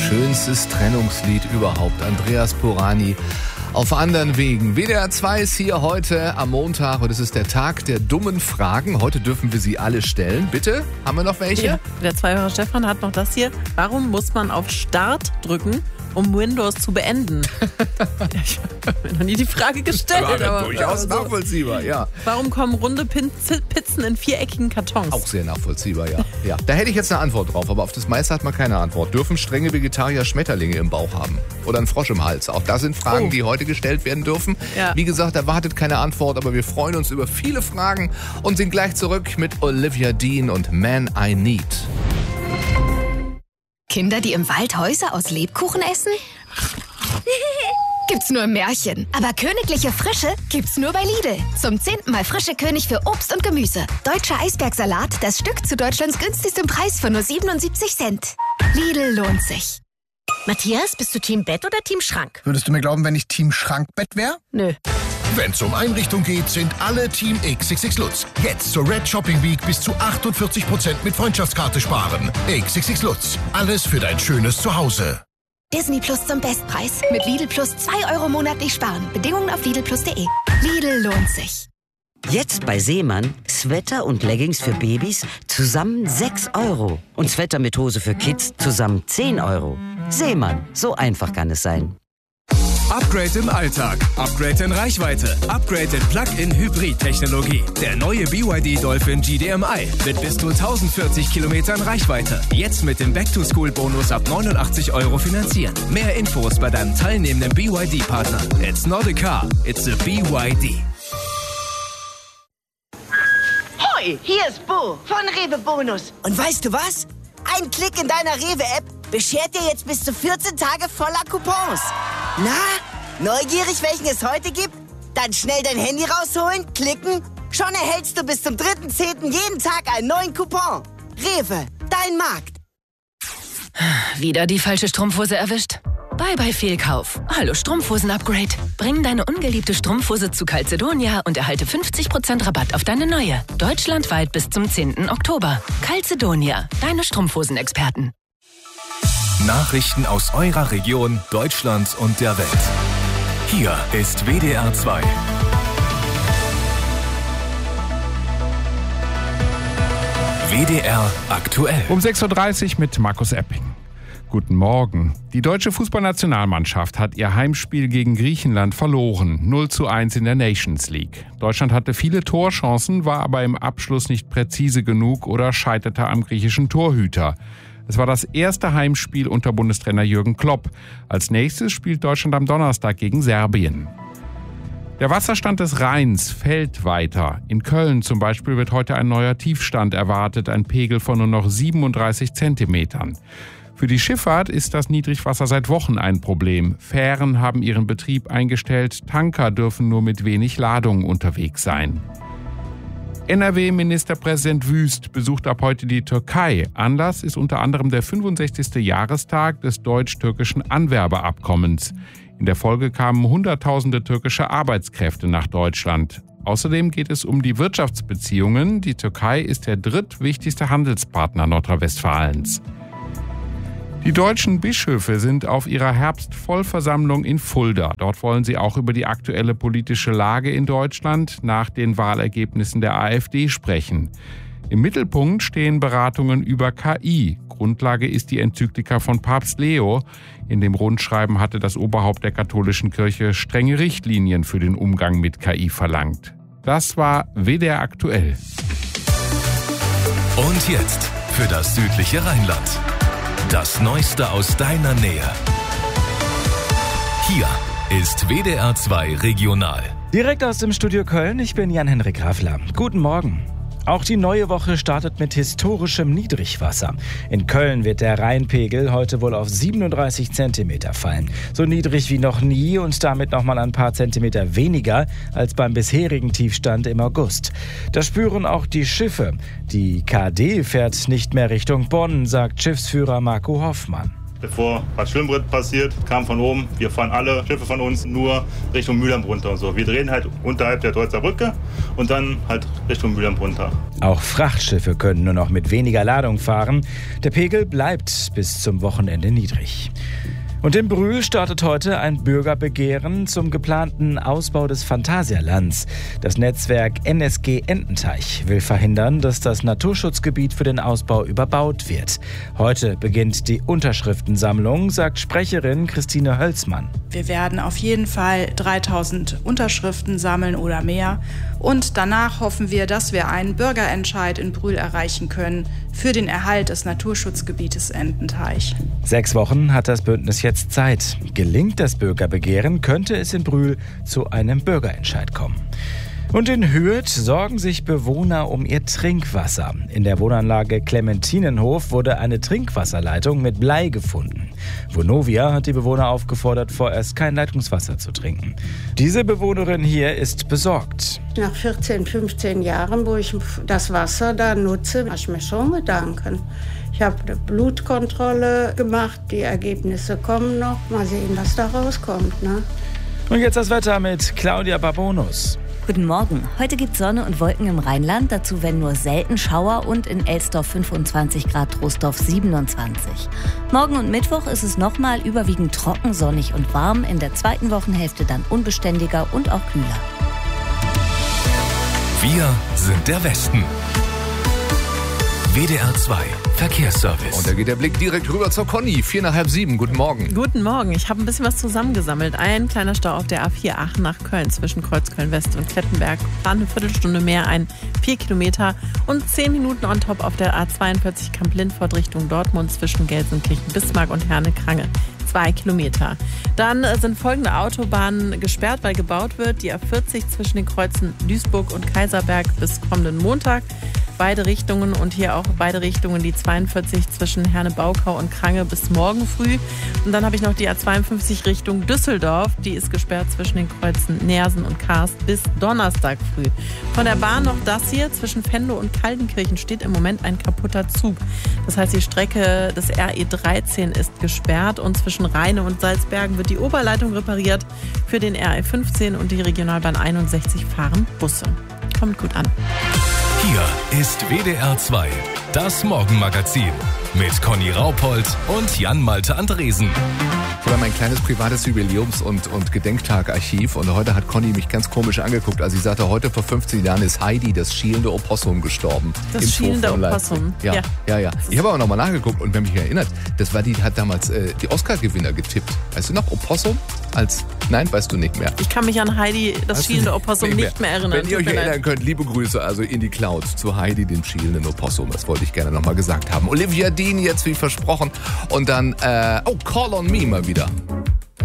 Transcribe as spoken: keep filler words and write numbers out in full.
schönstes Trennungslied überhaupt. Andreas Porani auf anderen Wegen. W D R zwei ist hier heute am Montag und es ist der Tag der dummen Fragen. Heute dürfen wir sie alle stellen. Bitte, haben wir noch welche? Ja, der Zweihörer Stefan hat noch das hier. Warum muss man auf Start drücken, um Windows zu beenden? Ich habe mir noch nie die Frage gestellt. Aber, aber durchaus also, nachvollziehbar, ja. Warum kommen runde Pin- Pizzen in viereckigen Kartons? Auch sehr nachvollziehbar, ja. ja. Da hätte ich jetzt eine Antwort drauf, aber auf das meiste hat man keine Antwort. Dürfen strenge Vegetarier Schmetterlinge im Bauch haben? Oder einen Frosch im Hals? Auch das sind Fragen, oh. die heute gestellt werden dürfen. Ja. Wie gesagt, erwartet keine Antwort, aber wir freuen uns über viele Fragen und sind gleich zurück mit Olivia Dean und Man I Need. Kinder, die im Wald Häuser aus Lebkuchen essen? Gibt's nur im Märchen. Aber königliche Frische gibt's nur bei Lidl. Zum zehnten Mal frische König für Obst und Gemüse. Deutscher Eisbergsalat, das Stück zu Deutschlands günstigstem Preis von nur siebenundsiebzig Cent. Lidl lohnt sich. Matthias, bist du Team Bett oder Team Schrank? Würdest du mir glauben, wenn ich Team Schrankbett wäre? Nö. Wenn's um Einrichtung geht, sind alle Team X X X Lutz. Jetzt zur Red Shopping Week bis zu achtundvierzig Prozent mit Freundschaftskarte sparen. X X X Lutz. Alles für dein schönes Zuhause. Disney Plus zum Bestpreis. Mit Lidl Plus zwei Euro monatlich sparen. Bedingungen auf lidl plus punkt de. Lidl lohnt sich. Jetzt bei Seemann Sweater und Leggings für Babys zusammen sechs Euro. Und Sweater mit Hose für Kids zusammen zehn Euro. Seemann, so einfach kann es sein. Upgrade im Alltag, Upgrade in Reichweite, Upgrade in Plug-in-Hybrid-Technologie. Der neue B Y D Dolphin G D M I mit bis zu tausendvierzig Kilometern Reichweite. Jetzt mit dem Back-to-School-Bonus ab neunundachtzig Euro finanzieren. Mehr Infos bei deinem teilnehmenden B Y D-Partner. It's not a car, it's a B Y D. Hoi, hier ist Bo von Rewe Bonus. Und weißt du was? Ein Klick in deiner Rewe-App beschert dir jetzt bis zu vierzehn Tage voller Coupons. Na, neugierig, welchen es heute gibt? Dann schnell dein Handy rausholen, klicken. Schon erhältst du bis zum dritten zehnten jeden Tag einen neuen Coupon. Rewe, dein Markt. Wieder die falsche Strumpfhose erwischt? Bye bye Fehlkauf. Hallo Strumpfhosen-Upgrade. Bring deine ungeliebte Strumpfhose zu Calzedonia und erhalte fünfzig Prozent Rabatt auf deine neue. Deutschlandweit bis zum zehnten Oktober. Calzedonia, deine Strumpfhosenexperten. Nachrichten aus eurer Region, Deutschland und der Welt. Hier ist W D R zwei. W D R aktuell. Um sechs Uhr dreißig mit Markus Epping. Guten Morgen. Die deutsche Fußballnationalmannschaft hat ihr Heimspiel gegen Griechenland verloren. null zu eins in der Nations League. Deutschland hatte viele Torchancen, war aber im Abschluss nicht präzise genug oder scheiterte am griechischen Torhüter. Es war das erste Heimspiel unter Bundestrainer Jürgen Klopp. Als nächstes spielt Deutschland am Donnerstag gegen Serbien. Der Wasserstand des Rheins fällt weiter. In Köln zum Beispiel wird heute ein neuer Tiefstand erwartet, ein Pegel von nur noch siebenunddreißig Zentimetern. Für die Schifffahrt ist das Niedrigwasser seit Wochen ein Problem. Fähren haben ihren Betrieb eingestellt, Tanker dürfen nur mit wenig Ladung unterwegs sein. N R W-Ministerpräsident Wüst besucht ab heute die Türkei. Anlass ist unter anderem der fünfundsechzigste Jahrestag des deutsch-türkischen Anwerbeabkommens. In der Folge kamen Hunderttausende türkische Arbeitskräfte nach Deutschland. Außerdem geht es um die Wirtschaftsbeziehungen. Die Türkei ist der drittwichtigste Handelspartner Nordrhein-Westfalens. Die deutschen Bischöfe sind auf ihrer Herbstvollversammlung in Fulda. Dort wollen sie auch über die aktuelle politische Lage in Deutschland nach den Wahlergebnissen der AfD sprechen. Im Mittelpunkt stehen Beratungen über K I. Grundlage ist die Enzyklika von Papst Leo. In dem Rundschreiben hatte das Oberhaupt der katholischen Kirche strenge Richtlinien für den Umgang mit K I verlangt. Das war W D R aktuell. Und jetzt für das südliche Rheinland. Das Neueste aus deiner Nähe. Hier ist W D R zwei Regional. Direkt aus dem Studio Köln, ich bin Jan-Henrik Raffler. Guten Morgen. Auch die neue Woche startet mit historischem Niedrigwasser. In Köln wird der Rheinpegel heute wohl auf siebenunddreißig Zentimeter fallen. So niedrig wie noch nie und damit nochmal ein paar Zentimeter weniger als beim bisherigen Tiefstand im August. Das spüren auch die Schiffe. Die K D fährt nicht mehr Richtung Bonn, sagt Schiffsführer Marco Hoffmann. bevor was Schlimmeres passiert, kam von oben, wir fahren alle Schiffe von uns nur Richtung Mülheim runter und so. Wir drehen halt unterhalb der Deutzer Brücke und dann halt Richtung Mülheim runter. Auch Frachtschiffe können nur noch mit weniger Ladung fahren. Der Pegel bleibt bis zum Wochenende niedrig. Und in Brühl startet heute ein Bürgerbegehren zum geplanten Ausbau des Phantasialands. Das Netzwerk N S G Ententeich will verhindern, dass das Naturschutzgebiet für den Ausbau überbaut wird. Heute beginnt die Unterschriftensammlung, sagt Sprecherin Christine Hölzmann. Wir werden auf jeden Fall dreitausend Unterschriften sammeln oder mehr. Und danach hoffen wir, dass wir einen Bürgerentscheid in Brühl erreichen können für den Erhalt des Naturschutzgebietes Ententeich. Sechs Wochen hat das Bündnis jetzt Zeit. Gelingt das Bürgerbegehren, könnte es in Brühl zu einem Bürgerentscheid kommen. Und in Hürth sorgen sich Bewohner um ihr Trinkwasser. In der Wohnanlage Clementinenhof wurde eine Trinkwasserleitung mit Blei gefunden. Vonovia hat die Bewohner aufgefordert, vorerst kein Leitungswasser zu trinken. Diese Bewohnerin hier ist besorgt. Nach vierzehn, fünfzehn Jahren, wo ich das Wasser da nutze, mache ich mir schon Gedanken. Ich habe eine Blutkontrolle gemacht, die Ergebnisse kommen noch. Mal sehen, was da rauskommt, ne? Und jetzt das Wetter mit Claudia Babonus. Guten Morgen. Heute gibt es Sonne und Wolken im Rheinland. Dazu werden nur selten Schauer und in Elsdorf fünfundzwanzig Grad, Troisdorf siebenundzwanzig. Morgen und Mittwoch ist es nochmal überwiegend trocken, sonnig und warm. In der zweiten Wochenhälfte dann unbeständiger und auch kühler. Wir sind der Westen. W D R zwei Verkehrsservice. Und da geht der Blick direkt rüber zur Conny. Vier nach halb sieben. Guten Morgen. Guten Morgen. Ich habe ein bisschen was zusammengesammelt. Ein kleiner Stau auf der A vier Aachen nach Köln zwischen Kreuzköln West und Klettenberg. Plan eine Viertelstunde mehr, ein vier Kilometer. Und zehn Minuten on top auf der A zweiundvierzig Kamp-Lindfort Richtung Dortmund zwischen Gelsenkirchen, Bismarck und Herne-Krange. Zwei Kilometer. Dann sind folgende Autobahnen gesperrt, weil gebaut wird. Die A vierzig zwischen den Kreuzen Duisburg und Kaiserberg bis kommenden Montag. Beide Richtungen und hier auch beide Richtungen die zweiundvierzig zwischen Herne-Baukau und Krange bis morgen früh. Und dann habe ich noch die A zweiundfünfzig Richtung Düsseldorf. Die ist gesperrt zwischen den Kreuzen Neersen und Karst bis Donnerstag früh. Von der Bahn noch das hier. Zwischen Venlo und Kaldenkirchen steht im Moment ein kaputter Zug. Das heißt, die Strecke des R E dreizehn ist gesperrt und zwischen Rheine und Salzbergen wird die Oberleitung repariert. Für den R E fünfzehn und die Regionalbahn einundsechzig fahren Busse. Kommt gut an. Hier ist W D R zwei, das Morgenmagazin mit Conny Raupold und Jan-Malte Andresen. Ich habe mein kleines privates Jubiläums- und, und Gedenktag-Archiv und heute hat Conny mich ganz komisch angeguckt, als ich sagte, heute vor fünfzehn Jahren ist Heidi, das schielende Opossum, gestorben. Das schielende Opossum. Ja, ja, ja, ja. Ich habe aber nochmal nachgeguckt und wer mich erinnert, das war die, hat damals äh, die Oscar-Gewinner getippt. Weißt du noch, Opossum? Als, nein, weißt du nicht mehr. Ich kann mich an Heidi, das weißt schielende Opossum, nicht mehr, nicht mehr erinnern. Wenn ihr euch erinnern könnt, liebe Grüße also in die Cloud zu Heidi, dem schielenden Opossum. Das wollte ich gerne nochmal gesagt haben. Olivia Dean jetzt wie versprochen und dann, äh, oh, Call on Me mal wieder.